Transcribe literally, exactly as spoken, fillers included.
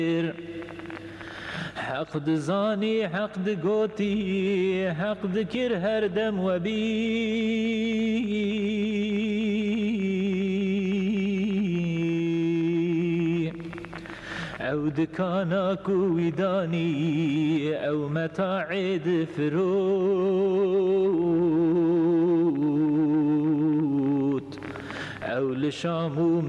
حقد زانی حقد گوتی حقد کر هر دم و بی او دکانا کویدانی او متاعد فروت او لشامو